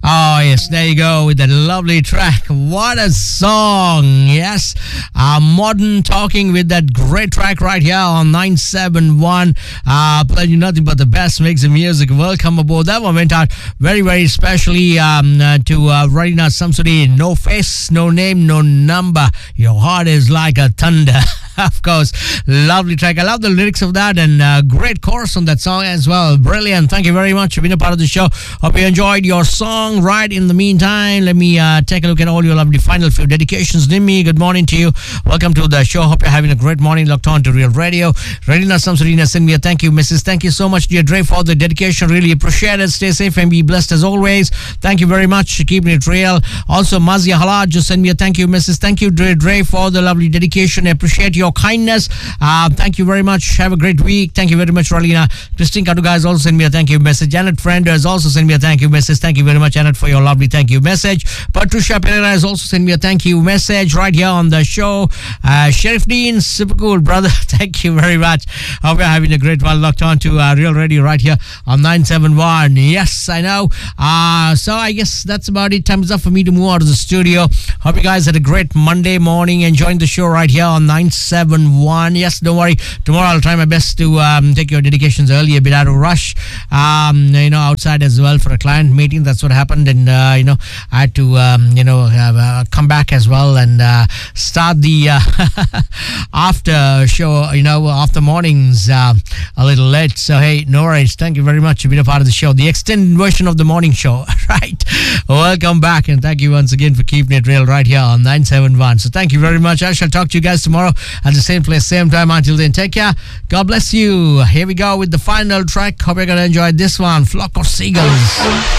Oh, yes, there you go with that lovely track. What a song. Yes, Modern Talking with that great track right here on 971. Playing you nothing but the best mix of music. Welcome aboard. That one went out very, very specially to Radina Samsuri. No face, no name, no number. Your heart is like a thunder. Of course, lovely track. I love the lyrics of that and great chorus on that song as well. Brilliant. Thank you very much for being a part of the show. Hope you enjoyed your song. Right in the meantime, let me take a look at all your lovely final few dedications. Nimmi, good morning to you. Welcome to the show. Hope you're having a great morning. Locked on to Real Radio. Radina Samsarina, send me a thank you, Mrs. Thank you so much, dear Dre, for the dedication. Really appreciate it. Stay safe and be blessed as always. Thank you very much. Keeping it real. Also, Mazia Halad, just send me a thank you, Mrs. Thank you, Dre, for the lovely dedication. I appreciate your kindness. Thank you very much. Have a great week. Thank you very much, Ralina. Christine Kaduga has also sent me a thank you message. Janet Friend has also sent me a thank you message. Thank you very much, Janet, for your lovely thank you message. Patricia Pereira has also sent me a thank you message right here on the show. Sheriff Dean, super cool, brother. Thank you very much. Hope you're having a great one. Locked on to Real Radio right here on 971. Yes, I know. So I guess that's about it. Time is up for me to move out of the studio. Hope you guys had a great Monday morning. Enjoying the show right here on 971. Yes, don't worry. Tomorrow I'll try my best to take your dedications early, a bit out of rush. Outside as well for a client meeting. That's what happened. And, I had to, come back as well and start the after show, after mornings a little late. So, hey, no worries. Thank you very much for being a part of the show. The extended version of the morning show, right? Welcome back. And thank you once again for keeping it real right here on 971. So, thank you very much. I shall talk to you guys tomorrow at the same place, same time. Until then, take care. God bless you. Here we go with the final track. Hope you're going to enjoy this one. Flock of Seagulls.